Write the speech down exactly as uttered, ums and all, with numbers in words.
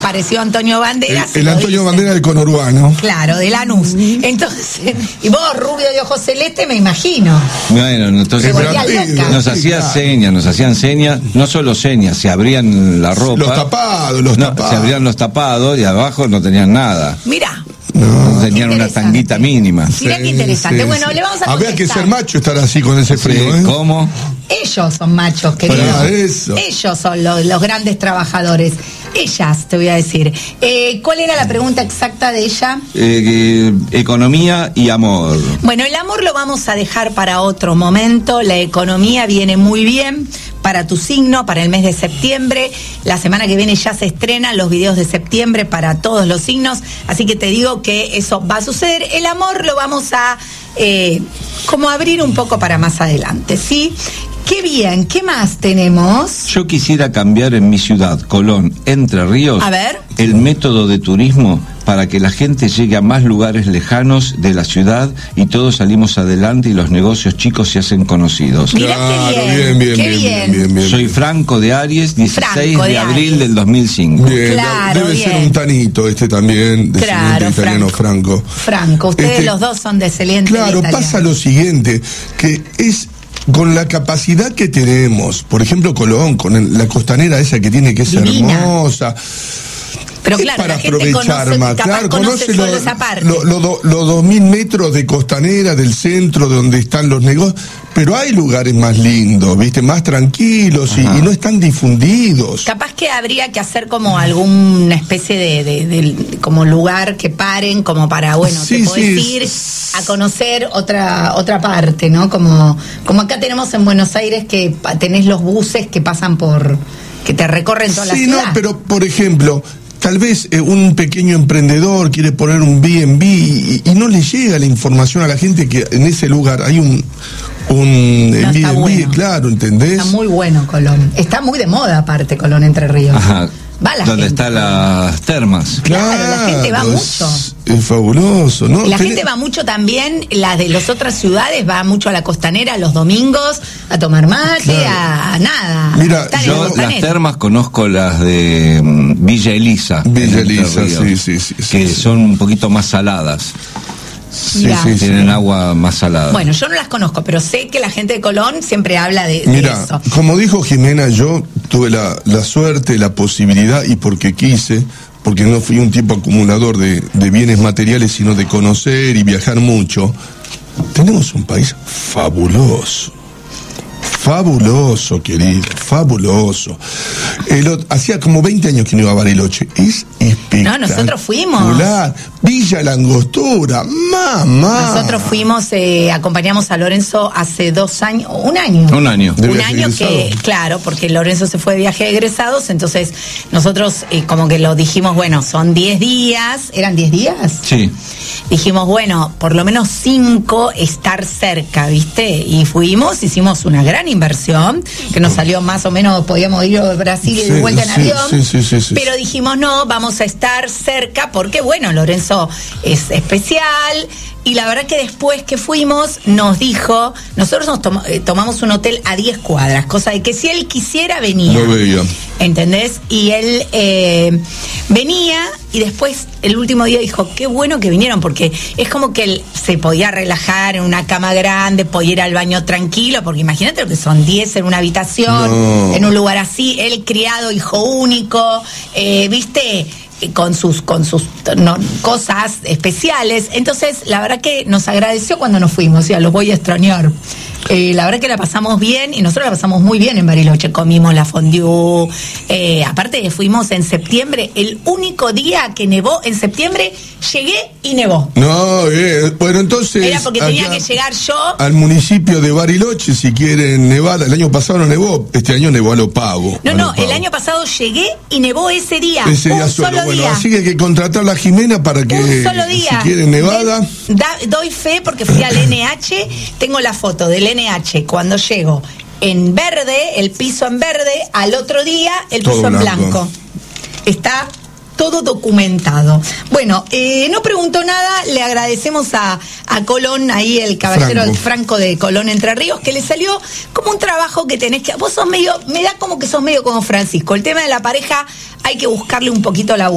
pareció Antonio Banderas. El, el Antonio Banderas del conurbano. Claro, de Lanús. Entonces, y vos, rubio de ojos celeste, me imagino. Bueno, entonces nos hacía claro. señas, nos hacían señas, no solo señas, se abrían la ropa. Los tapados, los no, tapados. Se abrían los tapados y abajo no tenían nada. Mirá. No, tenían una tanguita mínima. Mirá qué interesante. Sí, bueno, sí. le vamos a contestar. Había que ser macho estar así con ese frío, Sí, ¿eh? ¿Cómo? Ellos son machos, queridos. Para eso. Ellos son los, los grandes trabajadores. Ellas, te voy a decir. Eh, ¿Cuál era la pregunta exacta de ella? Eh, eh, economía y amor. Bueno, el amor lo vamos a dejar para otro momento. La economía viene muy bien para tu signo, para el mes de septiembre. La semana que viene ya se estrenan los videos de septiembre para todos los signos. Así que te digo que eso va a suceder. El amor lo vamos a eh, como abrir un poco para más adelante, ¿sí? Qué bien, ¿qué más tenemos? Yo quisiera cambiar en mi ciudad, Colón, Entre Ríos, A ver. el método de turismo para que la gente llegue a más lugares lejanos de la ciudad y todos salimos adelante y los negocios chicos se hacen conocidos. Mirá Claro, qué bien, bien, bien, qué bien, bien. bien, bien, bien. Soy Franco de Aries, dieciséis Franco de de abril Aries. del dos mil cinco. Bien, Claro, debe bien. ser un tanito este también, descendiente Claro, italiano Franco. Franco, ustedes Este, los dos son descendientes Claro, de italiano. pasa lo siguiente, que es con la capacidad que tenemos, por ejemplo Colón, con el- la costanera esa que tiene que ser Divina. hermosa. Pero Es claro, para la gente aprovechar conoce, más, capaz claro, conoce conoce solo lo- esa parte. lo- lo do- los dos mil metros de costanera del centro donde están los negocios, pero hay lugares más lindos, viste, más tranquilos y, y no están difundidos. Capaz que habría que hacer como alguna especie de, de- de- como lugar que paren, como para, bueno, Sí, te podés sí. ir a conocer otra otra parte, ¿no? Como, como acá tenemos en Buenos Aires que pa- tenés los buses que pasan por, que te recorren toda la Sí, ciudad. no, pero por ejemplo, tal vez eh, un pequeño emprendedor quiere poner un B and B y, y no le llega la información a la gente que en ese lugar hay un un eh, No, B está and B, bueno. claro, ¿entendés? Está muy bueno Colón. Está muy de moda aparte Colón Entre Ríos. Ajá. Va la Donde gente. están las termas. Claro, la gente va es- mucho. Es fabuloso, ¿no? Y la Tenés- gente va mucho también, la de las otras ciudades va mucho a la costanera los domingos a tomar mate, Claro. a, a nada. Mira, a estar en Yo la las costanera. termas conozco las de mm, Villa Elisa. Villa en Entre Elisa, Ríos, sí, sí, sí, sí, que sí. son un poquito más saladas. Sí, Mirá. sí, sí. Tienen agua más salada. Bueno, yo no las conozco, pero sé que la gente de Colón siempre habla de, de Mira, eso. como dijo Jimena, yo tuve la, la suerte, la posibilidad y porque quise, porque no fui un tipo acumulador de, de bienes materiales, sino de conocer y viajar mucho. Tenemos un país fabuloso. Fabuloso, querido, fabuloso. El ot- hacía como veinte años que no iba a Bariloche. Es espectacular. No, nosotros fuimos. Villa La Angostura, mamá. Nosotros fuimos, eh, acompañamos a Lorenzo hace dos años, un año. Un año. De Un viaje año que, egresado. claro, porque Lorenzo se fue de viaje de egresados, entonces nosotros eh, como que lo dijimos, bueno, son diez días, ¿eran diez días? Sí. Dijimos, bueno, por lo menos cinco, estar cerca, ¿viste? Y fuimos, hicimos una gran inversión, que nos salió más o menos, podíamos ir a Brasil y de Sí, vuelta en sí, avión. sí, sí, sí, sí. Pero dijimos, no, vamos a estar cerca, porque bueno, Lorenzo es especial. Y la verdad que después que fuimos, nos dijo, nosotros nos tom- eh, tomamos un hotel a diez cuadras, cosa de que si él quisiera, venía. Lo veía. ¿Entendés? Y él eh, venía y después el último día dijo, qué bueno que vinieron, porque es como que él se podía relajar en una cama grande, podía ir al baño tranquilo, porque imagínate lo que son diez en una habitación, No. en un lugar así, él criado, hijo único, eh, ¿viste? Eh, con sus con sus no, cosas especiales. Entonces la verdad que nos agradeció cuando nos fuimos, o sea, los voy a extrañar. Eh, la verdad que la pasamos bien y nosotros la pasamos muy bien en Bariloche, comimos la fondue, eh, aparte fuimos en septiembre, el único día que nevó en septiembre, llegué y nevó. No, eh, bueno, entonces. Era porque tenía allá que llegar yo. al municipio de Bariloche, si quieren Nevada. El año pasado no nevó, este año nevó a lo pavo. No, a no, lo pavo. el año pasado llegué y nevó ese día, Ese día un solo, solo bueno, día. así que hay que contratar a la Jimena para que, Un solo día. si quieren Nevada. De- da- doy fe porque fui al N H, tengo la foto del N H cuando llego en verde, el piso en verde, al otro día el Todo piso en blanco. blanco. Está todo documentado. Bueno, eh, no preguntó nada, le agradecemos a, a Colón, ahí el caballero Franco. el Franco de Colón Entre Ríos, que le salió como un trabajo que tenés que... Vos sos medio, me da como que sos medio como Francisco. El tema de la pareja hay que buscarle un poquito la